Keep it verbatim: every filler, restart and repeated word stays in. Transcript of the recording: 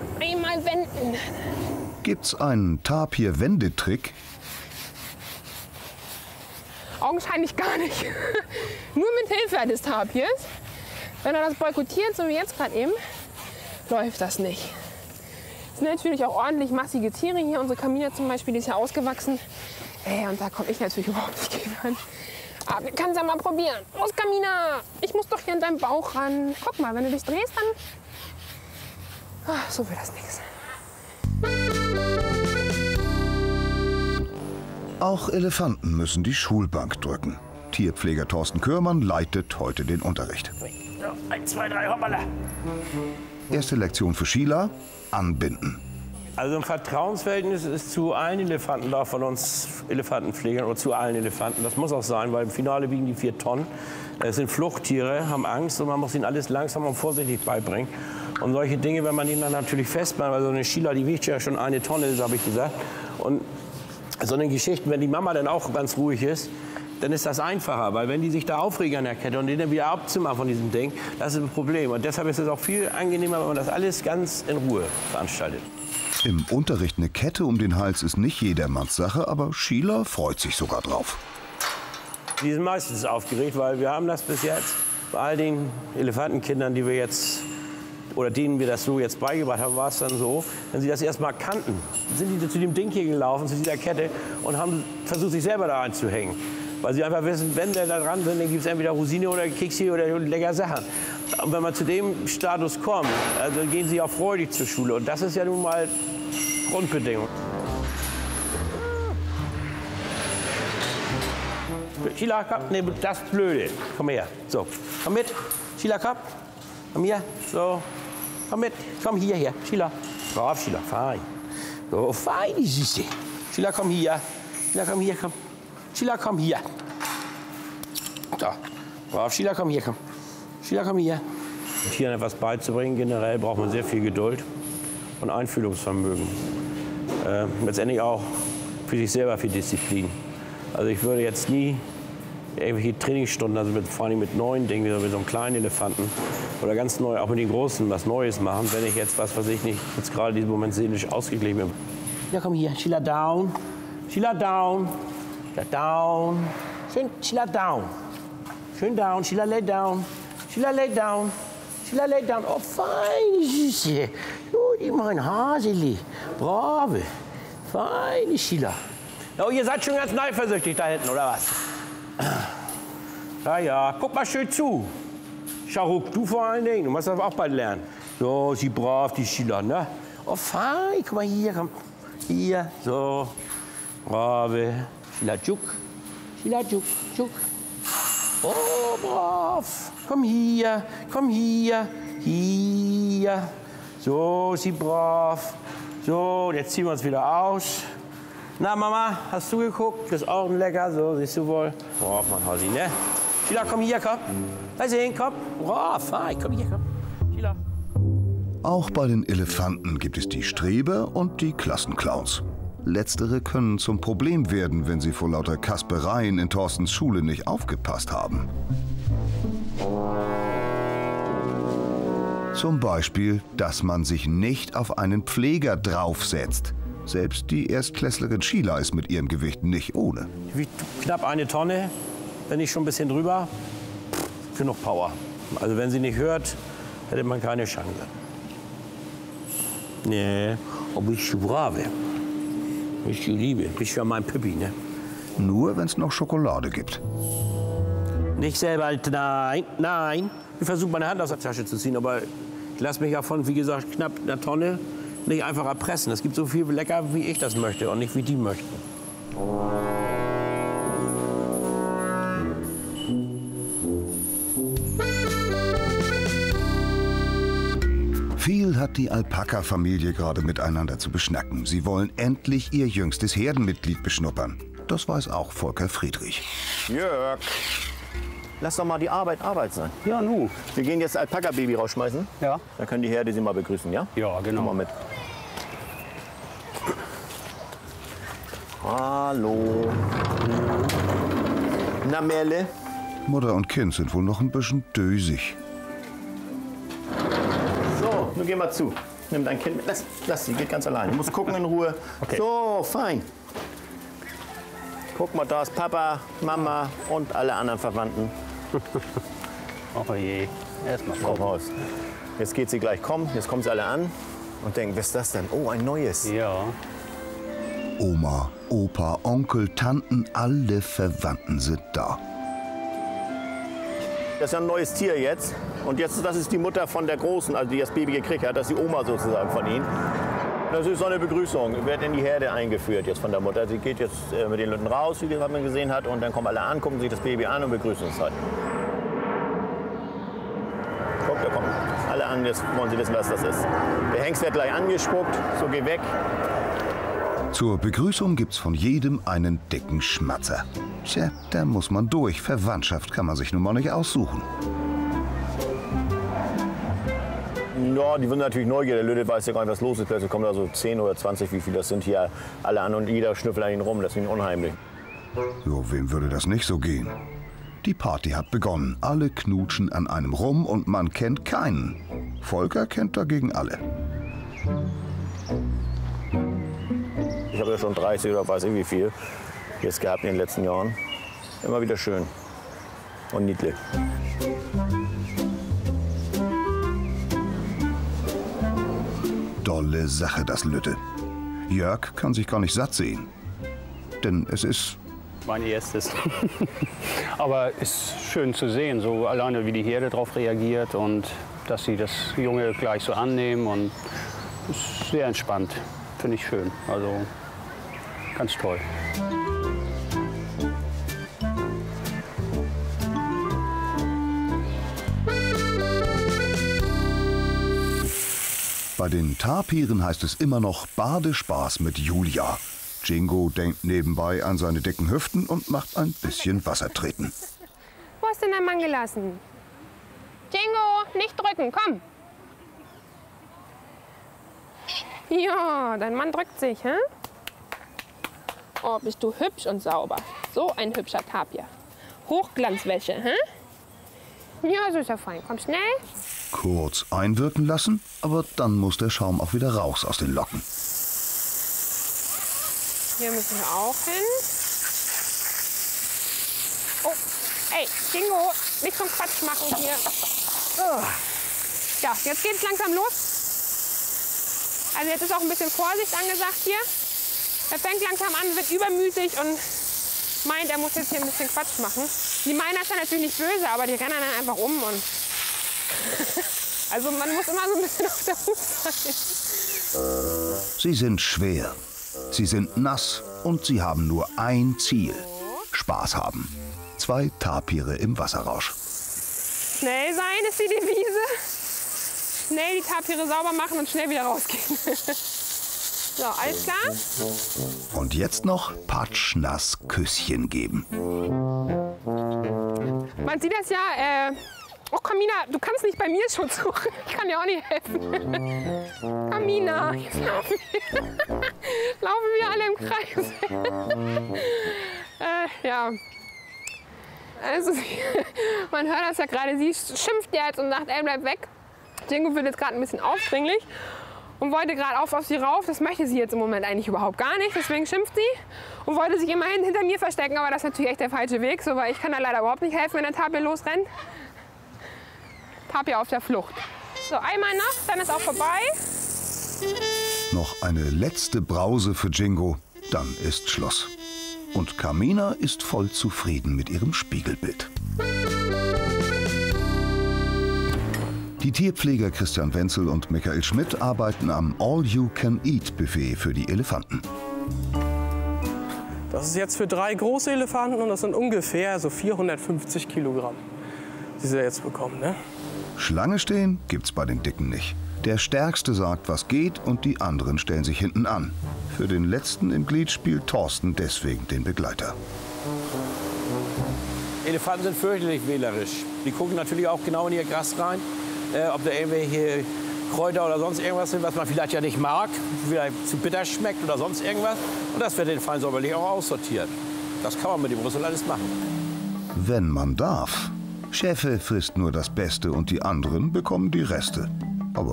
einmal wenden. Gibt's einen Tapir-Wendetrick? Augenscheinlich gar nicht. Nur mit Hilfe eines Tapirs. Wenn er das boykottiert, so wie jetzt gerade eben, läuft das nicht. Es sind natürlich auch ordentlich massige Tiere hier. Unsere Kamina zum Beispiel, die ist ja ausgewachsen. Ey, und da komme ich natürlich überhaupt nicht gegen ran. Aber wir können es ja mal probieren. Los, Kamina! Ich muss doch hier in deinen Bauch ran. Guck mal, wenn du dich drehst, dann... Ach, so wird das nichts. Auch Elefanten müssen die Schulbank drücken. Tierpfleger Thorsten Körmann leitet heute den Unterricht. Ja, eins, zwei, drei, hoppala. Erste Lektion für Sheila: Anbinden. Also ein Vertrauensverhältnis ist zu allen Elefanten da von uns Elefantenpflegern oder zu allen Elefanten. Das muss auch sein, weil im Finale wiegen die vier Tonnen. Es sind Fluchttiere, haben Angst und man muss ihnen alles langsam und vorsichtig beibringen. Und solche Dinge, wenn man ihnen dann natürlich festmacht, weil so eine Sheila, die wiegt ja schon eine Tonne, das habe ich gesagt. Und so eine Geschichte, wenn die Mama dann auch ganz ruhig ist, dann ist das einfacher, weil wenn die sich da aufregen an der Kette und die dann wieder abzimmern von diesem Ding, das ist ein Problem. Und deshalb ist es auch viel angenehmer, wenn man das alles ganz in Ruhe veranstaltet. Im Unterricht eine Kette um den Hals ist nicht jedermanns Sache, aber Sheila freut sich sogar drauf. Die sind meistens aufgeregt, weil wir haben das bis jetzt bei all den Elefantenkindern, die wir jetzt oder denen wir das so jetzt beigebracht haben, war es dann so, wenn sie das erst mal kannten, sind die zu dem Ding hier gelaufen, zu dieser Kette und haben versucht, sich selber da einzuhängen. Weil sie einfach wissen, wenn wir da dran sind, dann gibt es entweder Rosine oder Kekse oder lecker Sachen. Und wenn man zu dem Status kommt, also dann gehen sie auch freudig zur Schule. Und das ist ja nun mal Grundbedingung. Sheila, komm, nee, das ist blöde. Komm her. So, komm mit. Sheila, komm. Komm hier. So. Komm mit. Komm hierher. Sheila. Brav, Sheila. Fein. So, fein, die Süße. Sheila, komm hier. Sheila, komm hier, komm. Sheila, komm hier. So. Brav, Sheila, komm hier, komm. Sheila, komm hier. Tieren etwas beizubringen, generell braucht man sehr viel Geduld und Einfühlungsvermögen. Äh, letztendlich auch für sich selber viel Disziplin. Also ich würde jetzt nie irgendwelche Trainingsstunden, also mit, vor allem mit neuen Dingen, wie mit so einem kleinen Elefanten oder ganz neu, auch mit den Großen, was Neues machen, wenn ich jetzt, was weiß ich nicht, jetzt gerade in diesem Moment seelisch ausgeglichen bin. Ja, komm hier, Sheila down, Sheila down, Sheila down, schön, Sheila down, schön down, Sheila lay down, Sheila lay down, Sheila lay down, oh feine Süße, oh, die mein Haseli, brave, feine Sheila. Oh, ihr seid schon ganz eifersüchtig da hinten, oder was? Ja, ja, guck mal schön zu. Sharuk, du vor allen Dingen, du musst das auch bald lernen. So, sie brav, die Sheila, ne? Oh, fein, guck mal hier, komm. Hier, so. Brave. Sheila, juk. Sheila, juk, juk. Oh, brav. Komm hier, komm hier, hier. So, sie brav. So, jetzt ziehen wir uns wieder aus. Na, Mama, hast du geguckt? Das ist auch ein lecker, so, siehst du wohl. Boah, mein Hasi, ne? Sheila, komm hier, komm. Mal sehen, komm. Boah, fein, komm hier, komm. Sheila. Auch bei den Elefanten gibt es die Streber und die Klassenclowns. Letztere können zum Problem werden, wenn sie vor lauter Kaspereien in Thorstens Schule nicht aufgepasst haben. Zum Beispiel, dass man sich nicht auf einen Pfleger draufsetzt. Selbst die Erstklässlerin Sheila ist mit ihrem Gewicht nicht ohne. Wiegt knapp eine Tonne, wenn nicht schon ein bisschen drüber. Pff, genug Power. Also wenn sie nicht hört, hätte man keine Chance. Nee, aber ich bin brave. Ich die Liebe. Ich für mein Pippi, ne? Nur wenn es noch Schokolade gibt. Nicht selber, nein, nein. Ich versuche meine Hand aus der Tasche zu ziehen, aber ich lasse mich ja von, wie gesagt, knapp einer Tonne nicht einfach erpressen. Es gibt so viel lecker, wie ich das möchte und nicht wie die möchten. Viel hat die Alpaka-Familie gerade miteinander zu beschnacken. Sie wollen endlich ihr jüngstes Herdenmitglied beschnuppern. Das weiß auch Volker Friedrich. Jörg, lass doch mal die Arbeit Arbeit sein. Ja, nu. Wir gehen jetzt Alpaka-Baby rausschmeißen. Ja. Dann können die Herde sie mal begrüßen, ja? Ja, genau. Komm mal mit. Hallo. Na, Merle? Mutter und Kind sind wohl noch ein bisschen dösig. So, nun geh mal zu. Nimm dein Kind mit. Lass, lass sie, geht ganz allein. Du musst gucken in Ruhe. Okay. So, fein. Guck mal, da ist Papa, Mama und alle anderen Verwandten. Oh je, erstmal Frau Haus. Jetzt geht sie gleich, komm, jetzt kommen sie alle an und denken, was ist das denn? Oh, ein neues. Ja. Oma, Opa, Onkel, Tanten, alle Verwandten sind da. Das ist ja ein neues Tier jetzt. Und jetzt, das ist die Mutter von der Großen, also die das Baby gekriegt hat. Das ist die Oma sozusagen von ihnen. Das ist so eine Begrüßung. Wird in die Herde eingeführt jetzt von der Mutter. Sie geht jetzt äh, mit den Leuten raus, wie man gesehen hat. Und dann kommen alle an, gucken sich das Baby an und begrüßen es halt. Guck, da kommen alle an, jetzt wollen sie wissen, was das ist. Der Hengst wird gleich angespuckt, so geh weg. Zur Begrüßung gibt's von jedem einen dicken Schmatzer. Tja, da muss man durch. Verwandtschaft kann man sich nun mal nicht aussuchen. Ja, die sind natürlich neugierig. Der Lüde weiß ja gar nicht, was los ist. Plötzlich kommen da so zehn oder zwanzig, wie viele das sind hier, alle an und jeder schnüffelt an ihnen rum. Das ist ihnen unheimlich. Jo, wem würde das nicht so gehen? Die Party hat begonnen. Alle knutschen an einem rum und man kennt keinen. Volker kennt dagegen alle. Ich habe ja schon dreißig oder weiß ich wie viel jetzt gehabt in den letzten Jahren. Immer wieder schön und niedlich. Dolle Sache, das Lütte. Jörg kann sich gar nicht satt sehen. Denn es ist... Mein erstes. Aber es ist schön zu sehen, so alleine wie die Herde darauf reagiert und dass sie das Junge gleich so annehmen. Und es ist sehr entspannt. Finde ich schön. Also ganz toll. Bei den Tapiren heißt es immer noch Badespaß mit Julia. Jingo denkt nebenbei an seine dicken Hüften und macht ein bisschen Wasser treten. Wo hast denn dein Mann gelassen? Jingo, nicht drücken, komm. Ja, dein Mann drückt sich, hä? Oh, bist du hübsch und sauber. So ein hübscher Tapir. Hochglanzwäsche, hä? Ja, so ist ja fein. Komm schnell. Kurz einwirken lassen, aber dann muss der Schaum auch wieder raus aus den Locken. Hier müssen wir auch hin. Oh, ey, Jingo, nicht so einen Quatsch machen hier. Oh. Ja, jetzt geht's langsam los. Also jetzt ist auch ein bisschen Vorsicht angesagt hier. Er fängt langsam an, wird übermütig und meint, er muss jetzt hier ein bisschen Quatsch machen. Die meinen das ja natürlich nicht böse, aber die rennen dann einfach um. Und also man muss immer so ein bisschen auf der Hut sein. Sie sind schwer, sie sind nass und sie haben nur ein Ziel. Spaß haben. Zwei Tapire im Wasserrausch. Schnell sein ist die Devise. Schnell die Tapire sauber machen und schnell wieder rausgehen. So, alles klar? Und jetzt noch patschnass Küsschen geben. Man sieht das ja, äh, oh Kamina, du kannst nicht bei mir Schutz suchen. Ich kann dir auch nicht helfen. Kamina, jetzt laufen wir, laufen wir alle im Kreis. äh, ja. Also, man hört das ja gerade, sie schimpft jetzt und sagt, ey, bleib weg. Jingo wird jetzt gerade ein bisschen aufdringlich und wollte gerade auf, auf sie rauf. Das möchte sie jetzt im Moment eigentlich überhaupt gar nicht, deswegen schimpft sie und wollte sich immerhin hinter mir verstecken, aber das ist natürlich echt der falsche Weg, so, weil ich kann da leider überhaupt nicht helfen, wenn der Tapir losrennt. Tapir auf der Flucht. So, einmal noch, dann ist auch vorbei. Noch eine letzte Brause für Jingo, dann ist Schluss. Und Kamina ist voll zufrieden mit ihrem Spiegelbild. Die Tierpfleger Christian Wenzel und Michael Schmidt arbeiten am All-You-Can-Eat-Buffet für die Elefanten. Das ist jetzt für drei große Elefanten und das sind ungefähr so vierhundertfünfzig Kilogramm, die sie jetzt bekommen. Ne? Schlange stehen gibt's bei den Dicken nicht. Der Stärkste sagt, was geht, und die anderen stellen sich hinten an. Für den Letzten im Glied spielt Thorsten deswegen den Begleiter. Elefanten sind fürchterlich wählerisch. Die gucken natürlich auch genau in ihr Gras rein, äh, ob da irgendwelche Kräuter oder sonst irgendwas sind, was man vielleicht ja nicht mag, vielleicht zu bitter schmeckt oder sonst irgendwas. Und das wird den fein säuberlich auch aussortiert. Das kann man mit dem Rüssel alles machen. Wenn man darf. Cheffe frisst nur das Beste und die anderen bekommen die Reste.